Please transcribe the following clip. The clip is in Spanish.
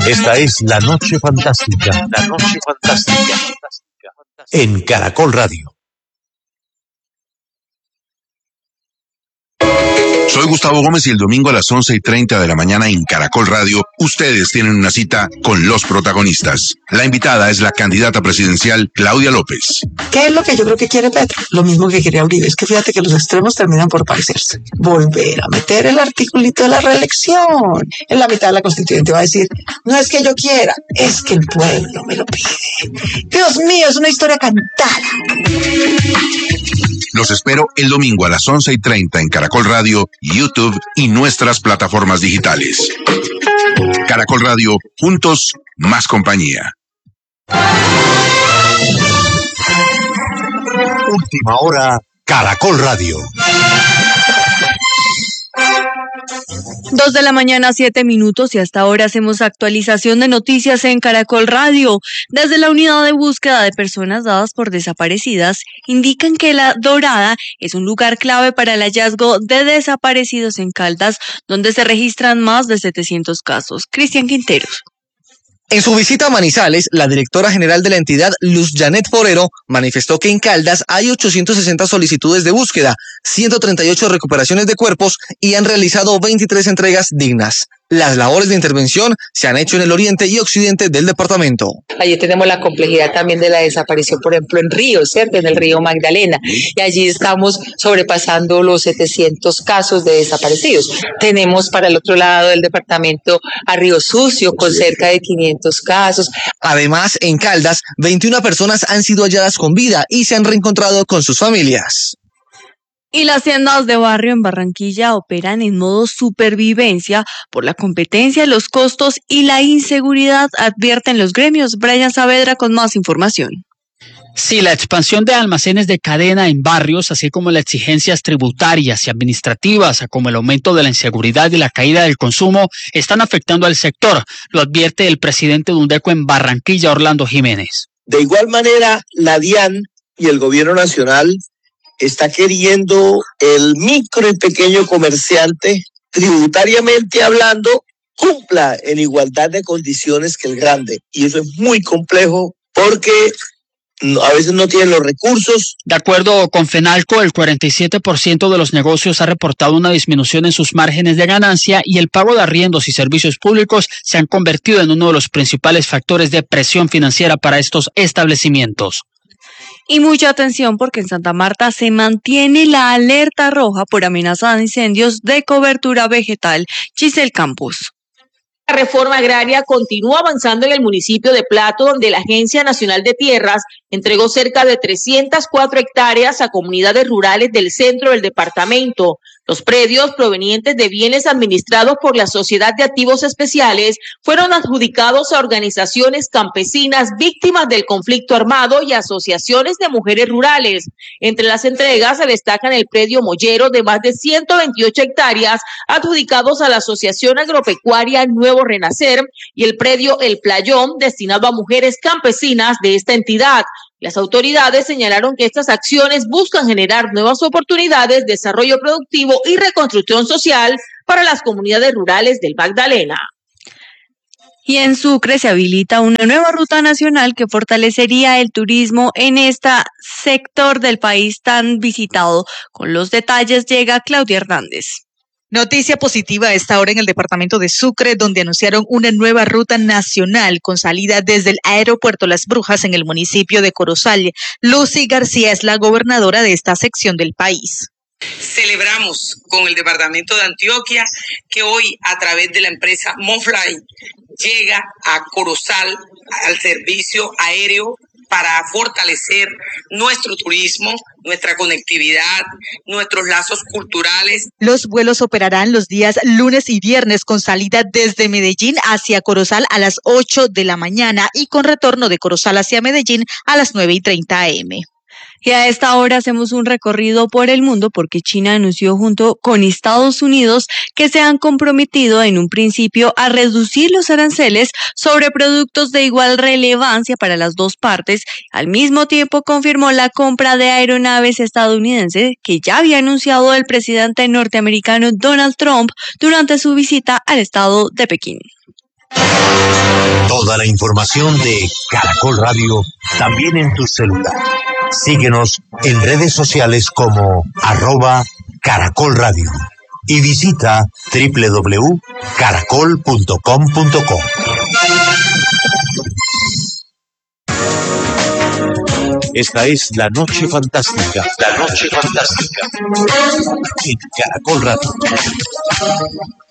Esta es La Noche Fantástica. La Noche Fantástica. En Caracol Radio. Soy Gustavo Gómez y el domingo a las 11:30 de la mañana en Caracol Radio, ustedes tienen una cita con los protagonistas. La invitada es la candidata presidencial Claudia López. ¿Qué es lo que yo creo que quiere Petro? Lo mismo que quería Uribe. Es que fíjate que los extremos terminan por parecerse. Volver a meter el articulito de la reelección. En la mitad de la constituyente va a decir, no es que yo quiera, es que el pueblo me lo pide. Dios mío, es una historia cantada. Los espero el domingo a las 11:30 en Caracol Radio, YouTube y nuestras plataformas digitales. Caracol Radio, juntos, más compañía. Última hora, Caracol Radio. 2:07 a.m. y hasta ahora hacemos actualización de noticias en Caracol Radio. Desde la unidad de búsqueda de personas dadas por desaparecidas, indican que La Dorada es un lugar clave para el hallazgo de desaparecidos en Caldas, donde se registran más de 700 casos. Cristian Quinteros. En su visita a Manizales, la directora general de la entidad, Luz Janet Forero, manifestó que en Caldas hay 860 solicitudes de búsqueda, 138 recuperaciones de cuerpos y han realizado 23 entregas dignas. Las labores de intervención se han hecho en el oriente y occidente del departamento. Allí tenemos la complejidad también de la desaparición, por ejemplo, en Río, ¿cierto? En el río Magdalena. Y allí estamos sobrepasando los 700 casos de desaparecidos. Tenemos para el otro lado del departamento a Río Sucio, con cerca de 500 casos. Además, en Caldas, 21 personas han sido halladas con vida y se han reencontrado con sus familias. Y las tiendas de barrio en Barranquilla operan en modo supervivencia por la competencia, los costos y la inseguridad, advierten los gremios. Brian Saavedra con más información. Sí, la expansión de almacenes de cadena en barrios, así como las exigencias tributarias y administrativas, como el aumento de la inseguridad y la caída del consumo, están afectando al sector, lo advierte el presidente de Undeco en Barranquilla, Orlando Jiménez. De igual manera, la DIAN y el gobierno nacional está queriendo el micro y pequeño comerciante, tributariamente hablando, cumpla en igualdad de condiciones que el grande. Y eso es muy complejo porque a veces no tienen los recursos. De acuerdo con Fenalco, el 47% de los negocios ha reportado una disminución en sus márgenes de ganancia y el pago de arriendos y servicios públicos se han convertido en uno de los principales factores de presión financiera para estos establecimientos. Y mucha atención porque en Santa Marta se mantiene la alerta roja por amenaza de incendios de cobertura vegetal. Giselle Campos. La reforma agraria continúa avanzando en el municipio de Plato, donde la Agencia Nacional de Tierras entregó cerca de 304 hectáreas a comunidades rurales del centro del departamento. Los predios provenientes de bienes administrados por la Sociedad de Activos Especiales fueron adjudicados a organizaciones campesinas víctimas del conflicto armado y asociaciones de mujeres rurales. Entre las entregas se destacan el predio Mollero de más de 128 hectáreas adjudicados a la Asociación Agropecuaria Nuevo Renacer y el predio El Playón destinado a mujeres campesinas de esta entidad. Las autoridades señalaron que estas acciones buscan generar nuevas oportunidades, desarrollo productivo y reconstrucción social para las comunidades rurales del Magdalena. Y en Sucre se habilita una nueva ruta nacional que fortalecería el turismo en este sector del país tan visitado. Con los detalles llega Claudia Hernández. Noticia positiva a esta hora en el departamento de Sucre, donde anunciaron una nueva ruta nacional con salida desde el aeropuerto Las Brujas en el municipio de Corozal. Lucy García es la gobernadora de esta sección del país. Celebramos con el departamento de Antioquia que hoy a través de la empresa Monfly llega a Corozal al servicio aéreo para fortalecer nuestro turismo, nuestra conectividad, nuestros lazos culturales. Los vuelos operarán los días lunes y viernes con salida desde Medellín hacia Corozal a las 8 de la mañana y con retorno de Corozal hacia Medellín a las 9:30 a.m. Y a esta hora hacemos un recorrido por el mundo porque China anunció junto con Estados Unidos que se han comprometido en un principio a reducir los aranceles sobre productos de igual relevancia para las dos partes. Al mismo tiempo confirmó la compra de aeronaves estadounidenses que ya había anunciado el presidente norteamericano Donald Trump durante su visita al estado de Pekín. Toda la información de Caracol Radio también en tu celular. Síguenos en redes sociales como @Caracol Radio y visita www.caracol.com.co. Esta es La Noche Fantástica. La Noche Fantástica. En Caracol Radio.